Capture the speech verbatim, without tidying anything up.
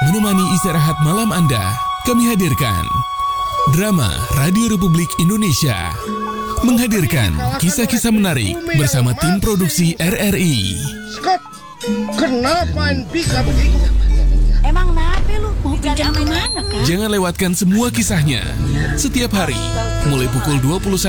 menemani istirahat malam Anda, kami hadirkan Drama Radio Republik Indonesia menghadirkan kisah-kisah menarik bersama tim produksi R R I. Scott, kenapa main pika begitu? Emang nape lu? Mau pinjam kemana, Kak? Jangan lewatkan semua kisahnya setiap hari mulai pukul dua puluh satu